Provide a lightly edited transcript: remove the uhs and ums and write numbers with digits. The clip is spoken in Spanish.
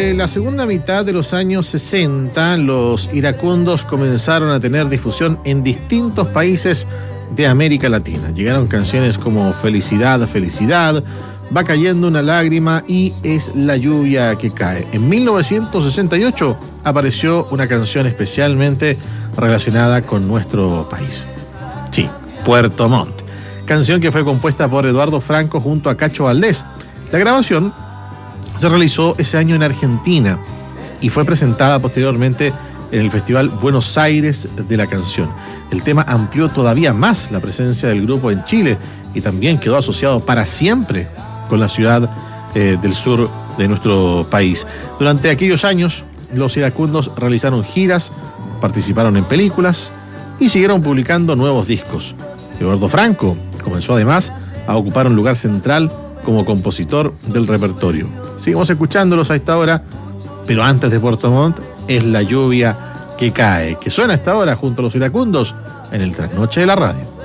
la segunda mitad de los años 60, los iracundos comenzaron a tener difusión en distintos países de América Latina. Llegaron canciones como Felicidad, Felicidad, Va cayendo una lágrima y Es la lluvia que cae. En 1968 apareció una canción especialmente relacionada con nuestro país. Sí, Puerto Montt. Canción que fue compuesta por Eduardo Franco junto a Cacho Valdés. La grabación se realizó ese año en Argentina y fue presentada posteriormente en el Festival Buenos Aires de la Canción. El tema amplió todavía más la presencia del grupo en Chile y también quedó asociado para siempre con la ciudad del sur de nuestro país. Durante aquellos años, los iracundos realizaron giras, participaron en películas y siguieron publicando nuevos discos. Eduardo Franco comenzó además a ocupar un lugar central como compositor del repertorio. Seguimos escuchándolos a esta hora, pero antes de Puerto Montt, Es la lluvia que cae, que suena a esta hora junto a los iracundos en el Trasnoche de la Radio.